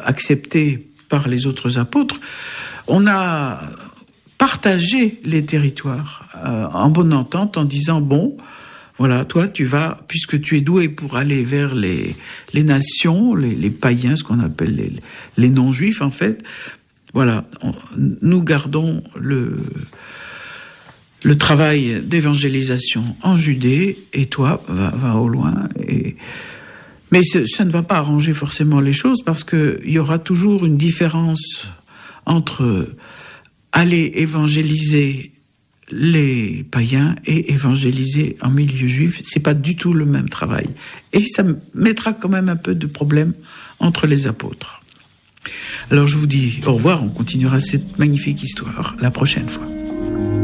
accepté par les autres apôtres, on a partagé les territoires en bonne entente en disant, bon, voilà, toi tu vas, puisque tu es doué pour aller vers les nations, les païens, ce qu'on appelle les non-juifs en fait, voilà, nous gardons le travail d'évangélisation en Judée, et toi, va au loin. Mais ça ne va pas arranger forcément les choses, parce qu'il y aura toujours une différence entre aller évangéliser les païens et évangéliser en milieu juif. C'est pas du tout le même travail. Et ça mettra quand même un peu de problème entre les apôtres. Alors je vous dis au revoir, on continuera cette magnifique histoire la prochaine fois.